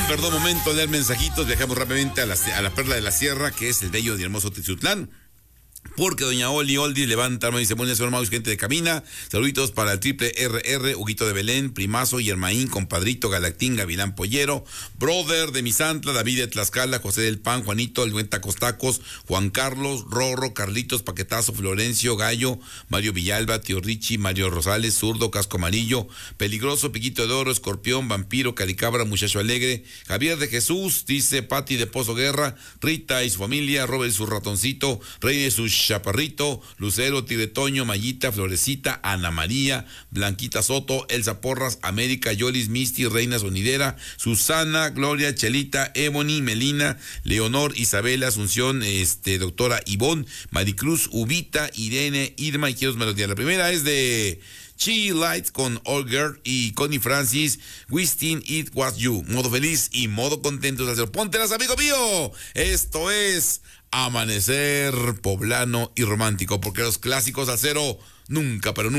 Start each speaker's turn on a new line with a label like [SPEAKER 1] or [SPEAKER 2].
[SPEAKER 1] Perdón, momento de dar mensajitos. Viajamos rápidamente a la Perla de la Sierra, que es el bello y hermoso Tizutlán. Porque doña Oli Oldi levanta, me dice, buenas, señor Maus, gente de cabina. Saluditos para el triple RR, Huguito de Belén, Primazo, Yermaín, Compadrito, Galactín, Gavilán Pollero, Brother de Misantla, David de Tlaxcala, José del Pan, Juanito, el buen Tacos Tacos, Juan Carlos, Rorro, Carlitos, Paquetazo, Florencio, Gallo, Mario Villalba, Tío Richie, Mario Rosales, Zurdo, Casco Amarillo, Peligroso, Piquito de Oro, Escorpión, Vampiro, Caricabra, Muchacho Alegre, Javier de Jesús, dice Pati de Pozo Guerra, Rita y su familia, Robert y su ratoncito, Rey de su Chaparrito, Lucero, Tiretoño, Mayita, Florecita, Ana María, Blanquita Soto, Elsa Porras, América, Yolis, Misty, Reina Sonidera, Susana, Gloria, Chelita, Ebony, Melina, Leonor, Isabela, Asunción, doctora Ivonne, Maricruz, Ubita, Irene, Irma y Quiero Melodía. La primera es de She Lights con All Girl y Connie Francis, Wishing It Was You. Modo feliz y modo contento. Póntelas, amigo mío. Esto es Amanecer Poblano y Romántico, porque los clásicos al cero nunca, pero nunca.